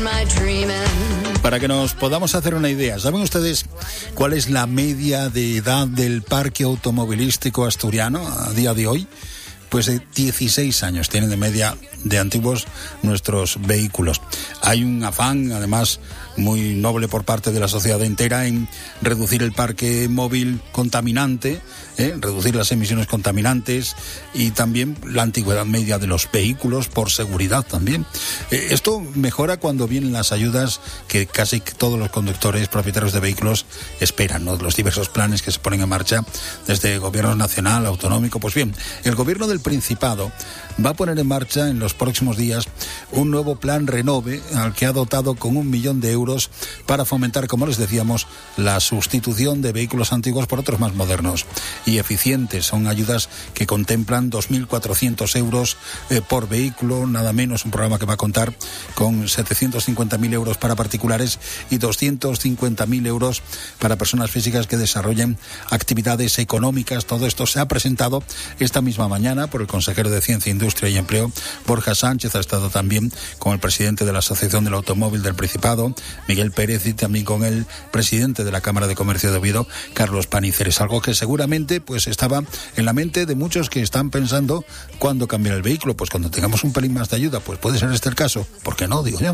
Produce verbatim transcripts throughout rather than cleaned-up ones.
Para que nos podamos hacer una idea, ¿saben ustedes cuál es la media de edad del parque automovilístico asturiano a día de hoy? Pues de dieciséis años tienen de media de antiguos nuestros vehículos. Hay un afán, además, muy noble por parte de la sociedad entera en reducir el parque móvil contaminante, ¿eh? reducir las emisiones contaminantes y también la antigüedad media de los vehículos por seguridad también. Eh, esto mejora cuando vienen las ayudas que casi todos los conductores propietarios de vehículos esperan, ¿no? Los diversos planes que se ponen en marcha desde el gobierno nacional, autonómico. Pues bien, el gobierno del Principado va a poner en marcha en los próximos días un nuevo plan Renove al que ha dotado con un millón de euros para fomentar, como les decíamos, la sustitución de vehículos antiguos por otros más modernos y eficientes. Son ayudas que contemplan dos mil cuatrocientos euros eh, por vehículo, nada menos, un programa que va a contar con setecientos cincuenta mil euros para particulares y doscientos cincuenta mil euros para personas físicas que desarrollen actividades económicas. Todo esto se ha presentado esta misma mañana por el consejero de Ciencia, Industria y Empleo, Borja Sánchez. Ha estado también con el presidente de la Asociación del Automóvil del Principado, Miguel Pérez, y también con el presidente de la Cámara de Comercio de Oviedo, Carlos Paníceres. Algo que seguramente pues estaba en la mente de muchos que están pensando cuándo cambiar el vehículo. Pues cuando tengamos un pelín más de ayuda, pues puede ser este el caso. ¿Por qué no? Digo yo.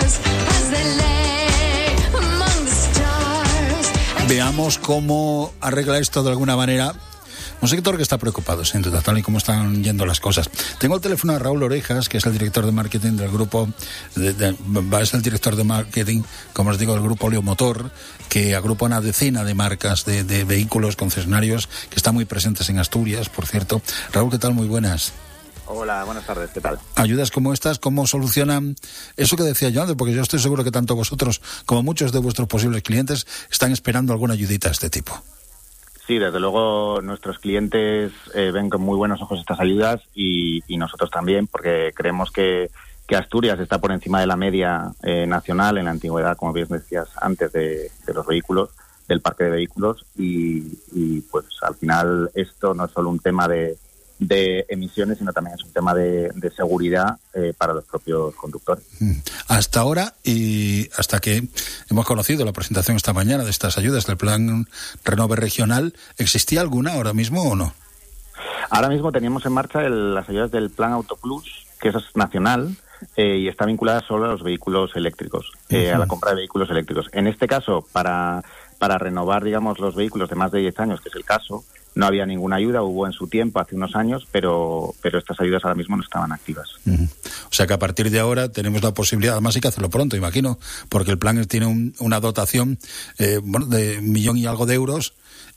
Veamos cómo arregla esto de alguna manera un sector que está preocupado, sin duda, tal y como están yendo las cosas. Tengo el teléfono a Raúl Orejas, que es el director de marketing del grupo, de, de, es el director de marketing, como os digo, del grupo Leomotor, que agrupa una decena de marcas de, de vehículos concesionarios que están muy presentes en Asturias, por cierto. Raúl, ¿qué tal? Muy buenas. Hola, buenas tardes, ¿qué tal? Ayudas como estas, ¿cómo solucionan eso que decía yo antes? Porque yo estoy seguro que tanto vosotros como muchos de vuestros posibles clientes están esperando alguna ayudita de este tipo. Sí, desde luego nuestros clientes eh, ven con muy buenos ojos estas ayudas y, y nosotros también, porque creemos que, que Asturias está por encima de la media eh, nacional en la antigüedad, como bien decías antes, de, de los vehículos, del parque de vehículos, y, y pues al final esto no es solo un tema de, de emisiones, sino también es un tema de, de seguridad eh, para los propios conductores. Hasta ahora, y hasta que hemos conocido la presentación esta mañana de estas ayudas del plan Renove regional, ¿existía alguna ahora mismo o no? Ahora mismo teníamos en marcha el, las ayudas del plan Autoplus, que eso es nacional, eh, y está vinculada solo a los vehículos eléctricos, eh, uh-huh. a la compra de vehículos eléctricos. En este caso, para, para renovar, digamos, los vehículos de más de diez años, que es el caso, no había ninguna ayuda, hubo en su tiempo, hace unos años, pero pero estas ayudas ahora mismo no estaban activas. Uh-huh. O sea que a partir de ahora tenemos la posibilidad, además hay que hacerlo pronto, imagino, porque el plan tiene un, una dotación eh, bueno, de un millón y algo de euros,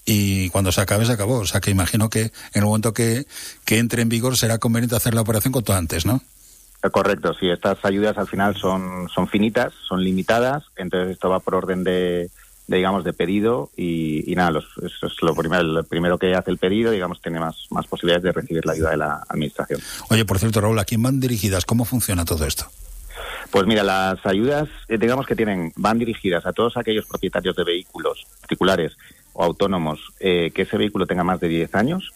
y cuando se acabe, se acabó. O sea que imagino que en el momento que, que entre en vigor será conveniente hacer la operación cuanto antes, ¿no? Correcto, sí, estas ayudas al final son, son finitas, son limitadas, entonces esto va por orden de... de digamos de pedido y, y nada, los, eso es lo primero, lo primero que hace el pedido, digamos, tiene más, más posibilidades de recibir la ayuda de la administración. Oye, por cierto, Raúl, ¿a quién van dirigidas? ¿Cómo funciona todo esto? Pues mira, las ayudas, eh, digamos que tienen, van dirigidas a todos aquellos propietarios de vehículos particulares o autónomos eh, que ese vehículo tenga más de diez años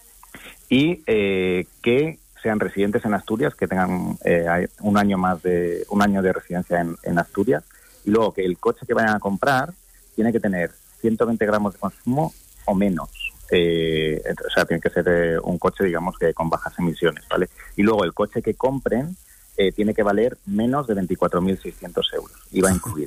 y eh, que sean residentes en Asturias, que tengan eh, un año más de un año de residencia en, en Asturias, y luego que el coche que vayan a comprar tiene que tener ciento veinte gramos de consumo o menos. Eh, o sea, tiene que ser eh, un coche, digamos, que con bajas emisiones, ¿vale? Y luego el coche que compren eh, tiene que valer menos de veinticuatro mil seiscientos euros. I V A incluido.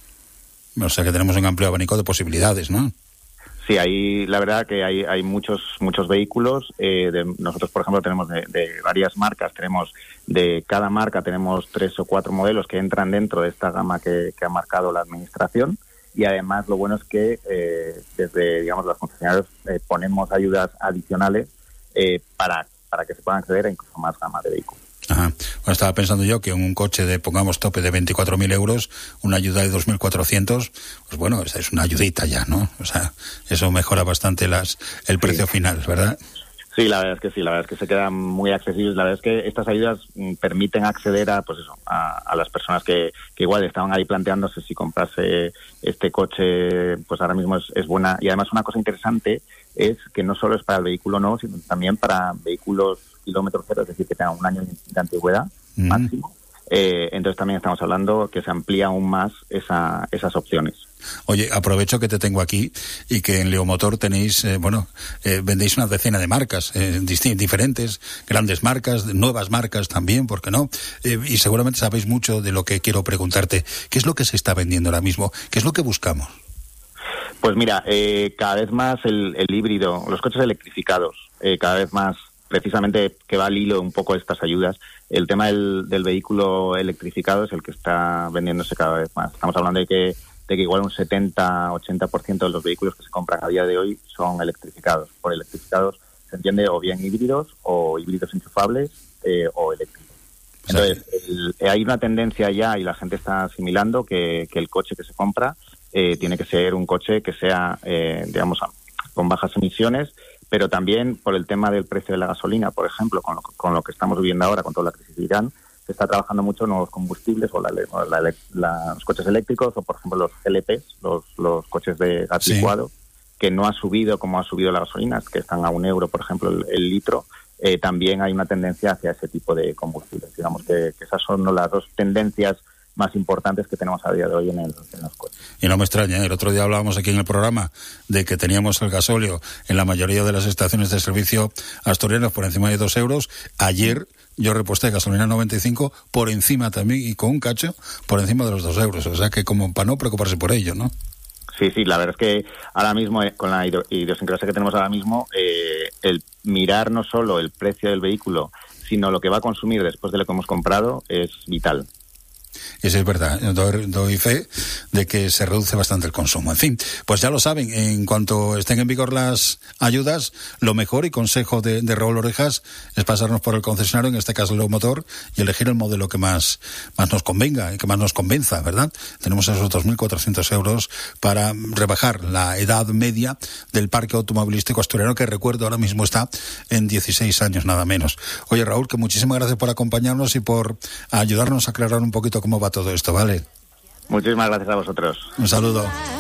O sea, que tenemos un amplio abanico de posibilidades, ¿no? Sí, hay, la verdad que hay, hay muchos muchos vehículos. Eh, de, nosotros, por ejemplo, tenemos de, de varias marcas. Tenemos de cada marca tenemos tres o cuatro modelos que entran dentro de esta gama que, que ha marcado la administración. Y además lo bueno es que eh, desde, digamos, las concesionarias eh, ponemos ayudas adicionales eh, para, para que se puedan acceder a incluso más gama de vehículos. Ajá. Bueno, estaba pensando yo que en un coche de, pongamos, tope de veinticuatro mil euros, una ayuda de dos mil cuatrocientos, pues bueno, esa es una ayudita ya, ¿no? O sea, eso mejora bastante las el precio sí. final, ¿verdad? Sí, la verdad es que sí, la verdad es que se quedan muy accesibles. La verdad es que estas ayudas mm, permiten acceder a, pues eso, a, a las personas que, que igual estaban ahí planteándose si comprarse este coche, pues ahora mismo es, es buena. Y además una cosa interesante es que no solo es para el vehículo nuevo, sino también para vehículos kilómetro cero, es decir, que tengan un año de antigüedad mm. máximo. Eh, entonces también estamos hablando que se amplía aún más esa, esas opciones. Oye, aprovecho que te tengo aquí y que en Leomotor tenéis, eh, bueno, eh, vendéis una decena de marcas eh, dist- diferentes, grandes marcas, nuevas marcas también, ¿por qué no? Eh, y seguramente sabéis mucho de lo que quiero preguntarte. ¿Qué es lo que se está vendiendo ahora mismo? ¿Qué es lo que buscamos? Pues mira, eh, cada vez más el, el híbrido, los coches electrificados, eh, cada vez más, precisamente que va al hilo un poco de estas ayudas, el tema del, del vehículo electrificado es el que está vendiéndose cada vez más. Estamos hablando de que, de que igual un setenta ochenta por ciento de los vehículos que se compran a día de hoy son electrificados. Por electrificados se entiende o bien híbridos o híbridos enchufables eh, o eléctricos. Entonces, el, hay una tendencia ya y la gente está asimilando que, que el coche que se compra eh, tiene que ser un coche que sea, eh, digamos, con bajas emisiones, pero también por el tema del precio de la gasolina, por ejemplo, con lo, con lo que estamos viviendo ahora, con toda la crisis de Irán, se está trabajando mucho en nuevos combustibles, o, la, o la, la, los coches eléctricos, o por ejemplo los G L Ps, los, los coches de gas sí. licuado, que no ha subido como ha subido la gasolina, que están a un euro, por ejemplo, el, el litro. Eh, también hay una tendencia hacia ese tipo de combustibles. Digamos que, que esas son las dos tendencias más importantes que tenemos a día de hoy en, el, en los coches. Y no me extraña, ¿eh? El otro día hablábamos aquí en el programa de que teníamos el gasóleo en la mayoría de las estaciones de servicio asturianas por encima de dos euros. Ayer yo reposté gasolina noventa y cinco por encima también, y con un cacho por encima de los dos euros. O sea que como para no preocuparse por ello, ¿no? Sí, sí, la verdad es que ahora mismo, eh, con la idiosincrasia que tenemos ahora mismo, eh, el mirar no solo el precio del vehículo, sino lo que va a consumir después de lo que hemos comprado es vital. Eso es verdad, doy, doy fe de que se reduce bastante el consumo. En fin, pues ya lo saben, en cuanto estén en vigor las ayudas, lo mejor y consejo de, de Raúl Orejas es pasarnos por el concesionario, en este caso el Leomotor, y elegir el modelo que más, más nos convenga y que más nos convenza, ¿verdad? Tenemos esos dos mil cuatrocientos euros para rebajar la edad media del parque automovilístico asturiano, que recuerdo ahora mismo está en dieciséis años, nada menos. Oye, Raúl, que muchísimas gracias por acompañarnos y por ayudarnos a aclarar un poquito cómo va todo esto, ¿vale? Muchísimas gracias a vosotros. Un saludo.